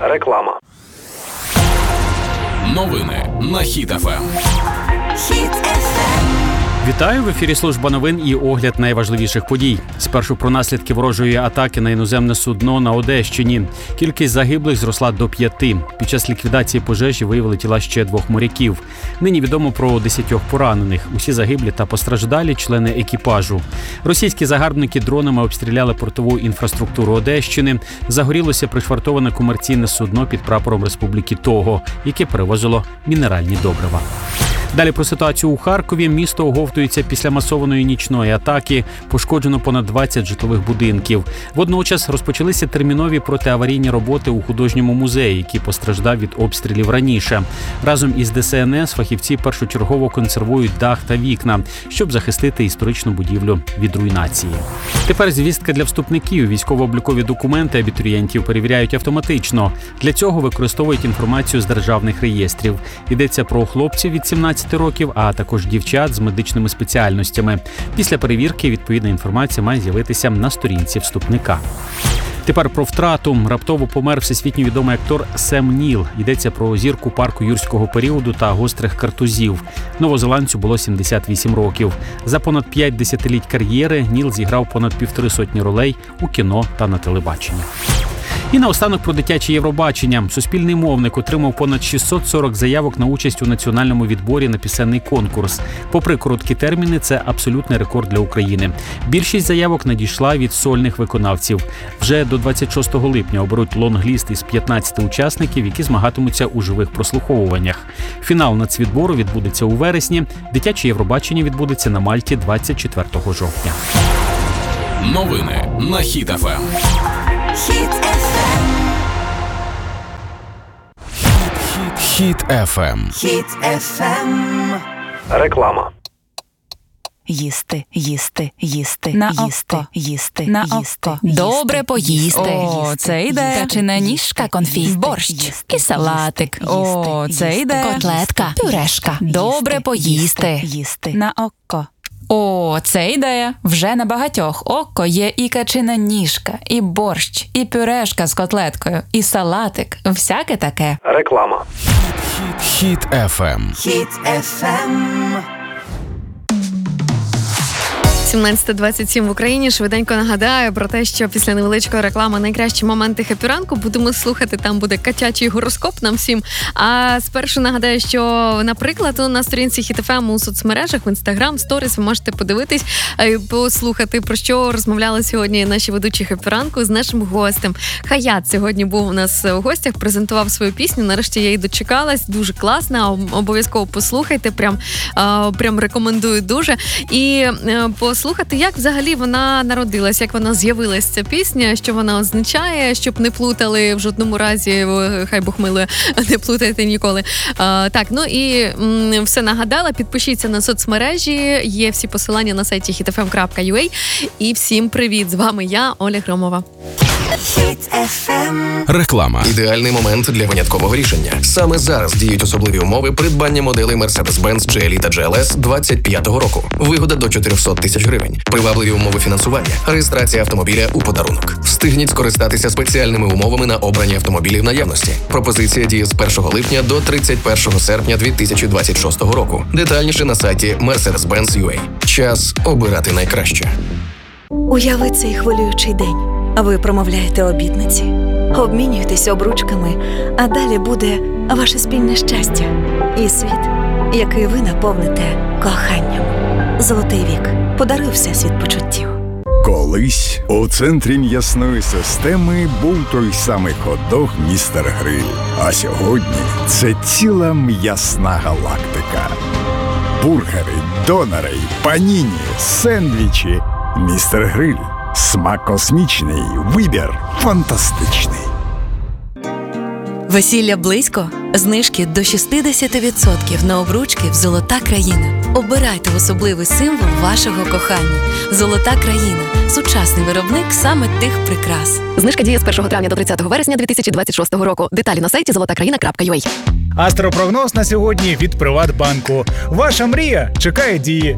Реклама. Новини на Хіт ФМ. Хіт ФМ. Вітаю! В ефірі служба новин і огляд найважливіших подій. Спершу про наслідки ворожої атаки на іноземне судно на Одещині. Кількість загиблих зросла до 5. Під час ліквідації пожежі виявили тіла ще 2 моряків. Нині відомо про 10 поранених. Усі загиблі та постраждалі – члени екіпажу. Російські загарбники дронами обстріляли портову інфраструктуру Одещини. Загорілося пришвартоване комерційне судно під прапором Республіки Того, яке перевозило мінеральні добрива. Далі про ситуацію у Харкові. Місто оговтується після масованої нічної атаки. Пошкоджено понад 20 житлових будинків. Водночас розпочалися термінові протиаварійні роботи у художньому музеї, який постраждав від обстрілів раніше. Разом із ДСНС фахівці першочергово консервують дах та вікна, щоб захистити історичну будівлю від руйнації. Тепер звістка для вступників. Військово-облікові документи абітурієнтів перевіряють автоматично. Для цього використовують інформацію з державних реєстрів. Йдеться про хлопців від 17 років, а також дівчат з медичними спеціальностями. Після перевірки відповідна інформація має з'явитися на сторінці вступника. Тепер про втрату. Раптово помер всесвітньо відомий актор Сем Ніл. Йдеться про зірку парку юрського періоду та гострих картузів. Новозеландцю було 78 років. За понад 5 десятиліть кар'єри Ніл зіграв понад 150 ролей у кіно та на телебаченні. І наостанок про дитяче Євробачення. Суспільний мовник отримав понад 640 заявок на участь у національному відборі на пісенний конкурс. Попри короткі терміни, це абсолютний рекорд для України. Більшість заявок надійшла від сольних виконавців. Вже до 26 липня оберуть лонгліст із 15 учасників, які змагатимуться у живих прослуховуваннях. Фінал нацвідбору відбудеться у вересні. Дитяче Євробачення відбудеться на Мальті 24 жовтня. Новини на Хіт ФМ. Хіт ФМ. Хіт ФМ. Хіт ФМ. Реклама. Їсти, їсти, їсти, На їсти, око. їсти, На їсти, око. їсти, Добре поїсти. їсти, О, це йде. Качана ніжка, конфі, борщ, і салатик. О, це йде. Котлетка, пюрешка. Добре поїсти. Їсти. На око. О, це ідея. Вже на багатьох око є і качина ніжка, і борщ, і пюрешка з котлеткою, і салатик. Всяке таке. Реклама. Хіт ФМ. Хіт ФМ. 17:27 в Україні. Швиденько нагадаю про те, що після невеличкої реклами найкращі моменти хеппі-ранку будемо слухати. Там буде котячий гороскоп нам всім. А спершу нагадаю, що, наприклад, на сторінці Хіт ФМ у соцмережах, в Інстаграм, сторіс ви можете подивитись, послухати, про що розмовляли сьогодні наші ведучі хеппі-ранку з нашим гостем. Хаят сьогодні був у нас у гостях, презентував свою пісню. Нарешті я її дочекалась. Дуже класна. Обов'язково послухайте. Прям рекомендую дуже. І послухати, як взагалі вона народилась, як вона з'явилась, ця пісня, що вона означає, щоб не плутали в жодному разі, хай Бог милує, не плутайте ніколи. Так, ну і все нагадала, підпишіться на соцмережі, є всі посилання на сайті hitfm.ua. І всім привіт, з вами я, Оля Громова. Хіт ФМ. Реклама. Ідеальний момент для виняткового рішення. Саме зараз діють особливі умови придбання моделей Mercedes-Benz GLE та GLS 25-го року. Вигода до 400 тисяч гривень. Привабливі умови фінансування. Реєстрація автомобіля у подарунок. Встигніть скористатися спеціальними умовами на обрані автомобілі в наявності. Пропозиція діє з 1 липня до 31 серпня 2026 року. Детальніше на сайті Mercedes-Benz.ua. Час обирати найкраще. Уяви цей хвилюючий день. Ви промовляєте обітниці, обмінюєтесь обручками, а далі буде ваше спільне щастя і світ, який ви наповните коханням. Золотий вік. Подаруй всесвіт почуттів. Колись у центрі м'ясної системи був той самий хот-дог «Містер Гриль». А сьогодні це ціла м'ясна галактика. Бургери, донори, паніні, сендвічі. «Містер Гриль». Смак космічний, вибір фантастичний. Весілля близько? Знижки до 60% на обручки в «Золота країна». Обирайте особливий символ вашого кохання. «Золота країна» – сучасний виробник саме тих прикрас. Знижка діє з 1 травня до 30 вересня 2026 року. Деталі на сайті zolotakraina.ua. Астропрогноз на сьогодні від Приватбанку. Ваша мрія чекає дії.